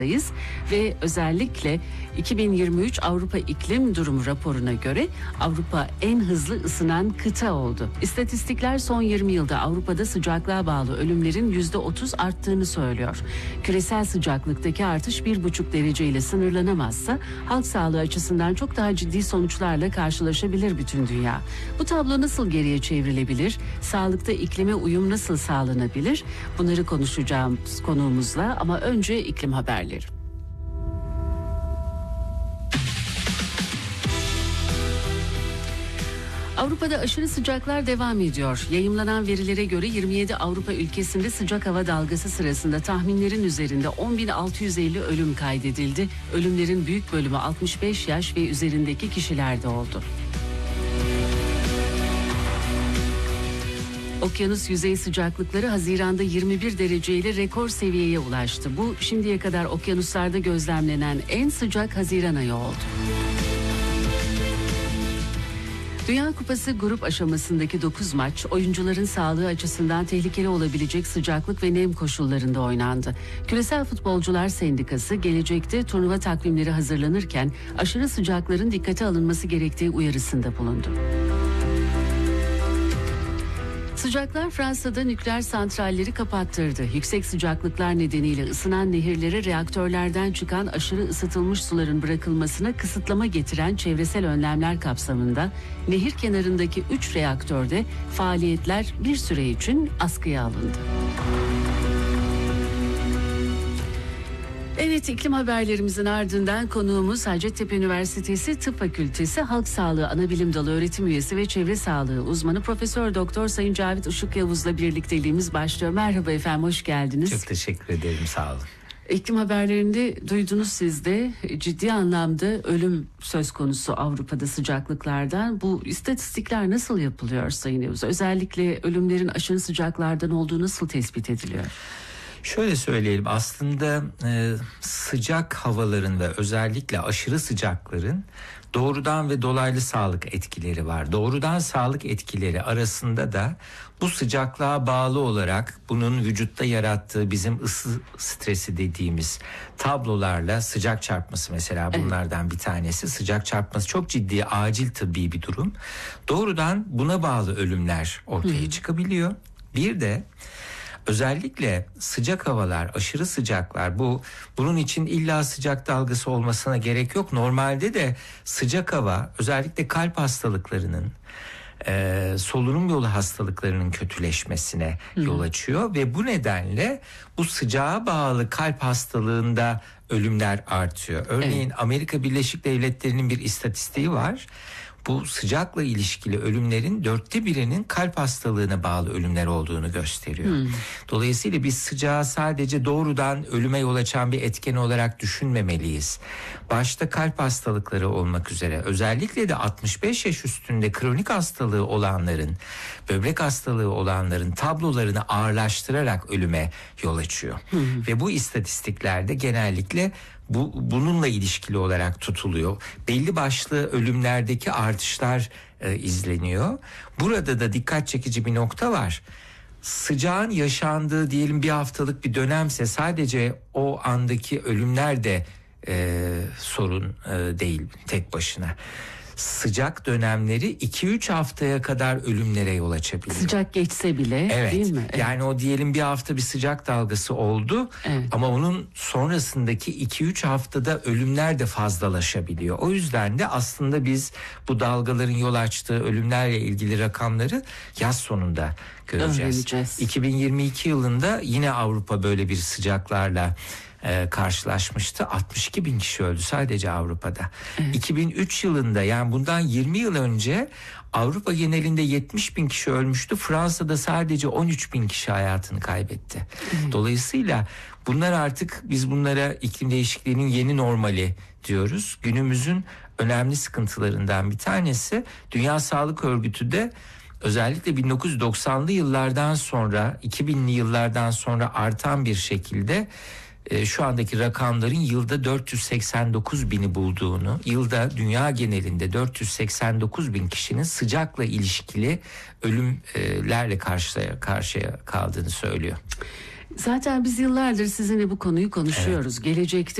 ve özellikle 2023 Avrupa İklim Durumu raporuna göre Avrupa en hızlı ısınan kıta oldu. İstatistikler son 20 yılda Avrupa'da sıcaklığa bağlı ölümlerin %30 arttığını söylüyor. Küresel sıcaklıktaki artış 1,5 derece ile sınırlanamazsa halk sağlığı açısından çok daha ciddi sonuçlarla karşılaşabilir bütün dünya. Bu tablo nasıl geriye çevrilebilir? Sağlıkta iklime uyum nasıl sağlanabilir? Bunları konuşacağımız konuğumuzla, ama önce iklim haberleri. Avrupa'da aşırı sıcaklar devam ediyor. Yayımlanan verilere göre 27 Avrupa ülkesinde sıcak hava dalgası sırasında tahminlerin üzerinde 10.650 ölüm kaydedildi. Ölümlerin büyük bölümü 65 yaş ve üzerindeki kişilerde oldu. Okyanus yüzey sıcaklıkları Haziran'da 21 derece ile rekor seviyeye ulaştı. Bu şimdiye kadar okyanuslarda gözlemlenen en sıcak Haziran ayı oldu. Dünya Kupası grup aşamasındaki 9 maç oyuncuların sağlığı açısından tehlikeli olabilecek sıcaklık ve nem koşullarında oynandı. Küresel Futbolcular Sendikası gelecekte turnuva takvimleri hazırlanırken aşırı sıcakların dikkate alınması gerektiği uyarısında bulundu. Sıcaklar Fransa'da nükleer santralleri kapattırdı. Yüksek sıcaklıklar nedeniyle ısınan nehirlere reaktörlerden çıkan aşırı ısıtılmış suların bırakılmasına kısıtlama getiren çevresel önlemler kapsamında nehir kenarındaki 3 reaktörde faaliyetler bir süre için askıya alındı. Evet, iklim haberlerimizin ardından konuğumuz Hacettepe Üniversitesi Tıp Fakültesi Halk Sağlığı Anabilim Dalı öğretim üyesi ve çevre sağlığı uzmanı Profesör Doktor Sayın Cavit Işık Yavuz'la birlikteliğimiz başlıyor. Merhaba efendim, hoş geldiniz. Çok teşekkür ederim, sağ olun. İklim haberlerinde duydunuz siz de, ciddi anlamda ölüm söz konusu Avrupa'da sıcaklıklardan. Bu istatistikler nasıl yapılıyor Sayın Yavuz? Özellikle ölümlerin aşırı sıcaklardan olduğu nasıl tespit ediliyor? Şöyle söyleyelim, aslında sıcak havaların ve özellikle aşırı sıcakların doğrudan ve dolaylı sağlık etkileri var. Doğrudan sağlık etkileri arasında da bu sıcaklığa bağlı olarak bunun vücutta yarattığı bizim ısı stresi dediğimiz tablolarla sıcak çarpması mesela bunlardan bir tanesi. Sıcak çarpması çok ciddi, acil tıbbi bir durum. Doğrudan buna bağlı ölümler ortaya çıkabiliyor. Bir de özellikle sıcak havalar, aşırı sıcaklar, bunun için illa sıcak dalgası olmasına gerek yok. Normalde de sıcak hava özellikle kalp hastalıklarının, solunum yolu hastalıklarının kötüleşmesine yol açıyor ve bu nedenle bu sıcağa bağlı kalp hastalığında ölümler artıyor. Örneğin Amerika Birleşik Devletleri'nin bir istatistiği var. Bu sıcakla ilişkili ölümlerin 1/4'inin kalp hastalığına bağlı ölümler olduğunu gösteriyor. Dolayısıyla biz sıcağı sadece doğrudan ölüme yol açan bir etken olarak düşünmemeliyiz. Başta kalp hastalıkları olmak üzere özellikle de 65 yaş üstünde kronik hastalığı olanların, böbrek hastalığı olanların tablolarını ağırlaştırarak ölüme yol açıyor. Ve bu istatistiklerde genellikle bununla ilişkili olarak tutuluyor. Belli başlı ölümlerdeki artışlar izleniyor. Burada da dikkat çekici bir nokta var. Sıcağın yaşandığı diyelim bir haftalık bir dönemse sadece o andaki ölümler de sorun değil tek başına. Sıcak dönemleri 2-3 haftaya kadar ölümlere yol açabiliyor. Sıcak geçse bile, evet, değil mi? Evet. Yani o diyelim bir hafta bir sıcak dalgası oldu ama onun sonrasındaki 2-3 haftada ölümler de fazlalaşabiliyor. O yüzden de aslında biz bu dalgaların yol açtığı ölümlerle ilgili rakamları yaz sonunda göreceğiz. 2022 yılında yine Avrupa böyle bir sıcaklarla karşılaşmıştı. 62 bin kişi öldü sadece Avrupa'da. 2003 yılında, yani bundan 20 yıl önce Avrupa genelinde 70 bin kişi ölmüştü. Fransa'da sadece 13 bin kişi hayatını kaybetti. Dolayısıyla bunlar artık, biz bunlara iklim değişikliğinin yeni normali diyoruz. Günümüzün önemli sıkıntılarından bir tanesi. Dünya Sağlık Örgütü de özellikle 1990'lı yıllardan sonra, 2000'li yıllardan sonra artan bir şekilde şu andaki rakamların yılda 489 bini bulduğunu, yılda dünya genelinde 489 bin kişinin sıcakla ilişkili ölümlerle karşıya kaldığını söylüyor. Zaten biz yıllardır sizinle bu konuyu konuşuyoruz. Gelecekte